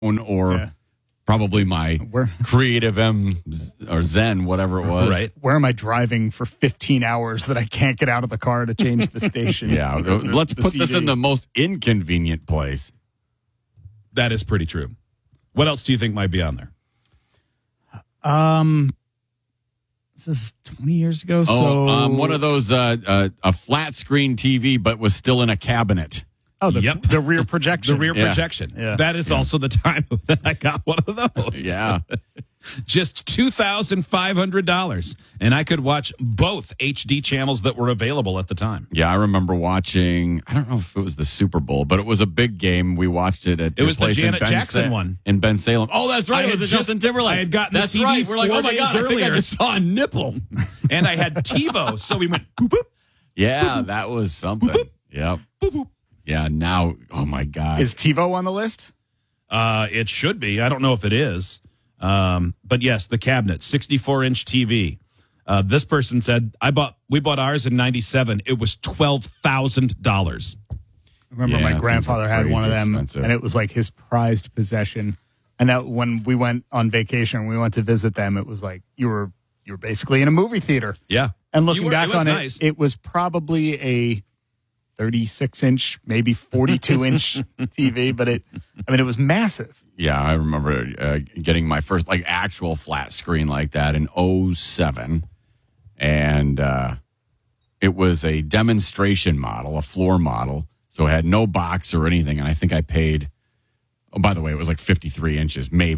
or probably my Creative M or Zen, whatever it was. Right. Where am I driving for 15 hours that I can't get out of the car to change the station? Yeah, let's put this in the most inconvenient place. That is pretty true. What else do you think might be on there? This is 20 years ago. One of those a flat screen TV, but was still in a cabinet. Oh, the rear projection. The rear projection. Yeah. That is also the time that I got one of those. Yeah. Just $2,500. And I could watch both HD channels that were available at the time. Yeah, I remember watching, I don't know if it was the Super Bowl, but it was a big game. We watched it at It was the place Janet Jackson one. in Ben Salem. Oh, that's right. It was Justin Timberlake. I had gotten That's the TV right. We're like, 4 oh my days God, I think I earlier. just saw a nipple. And I had TiVo, so we went boop, boop. Yeah, that was something. Boop, boop. Yep. Boop, boop. Yeah, now, oh my God. Is TiVo on the list? It should be. I don't know if it is. But yes, the cabinet, 64-inch TV. This person said, we bought ours in 97. It was $12,000. I remember my grandfather had one of them, and it was like his prized possession. And that when we went on vacation, we went to visit them, it was like you were basically in a movie theater. Yeah. And looking back on nice. it was probably a 36-inch, maybe 42-inch TV, but it was massive. Yeah, I remember getting my first actual flat screen like that in 2007. And it was a demonstration model, a floor model. So it had no box or anything. And I think I paid, oh, by the way, it was like 53 inches, maybe.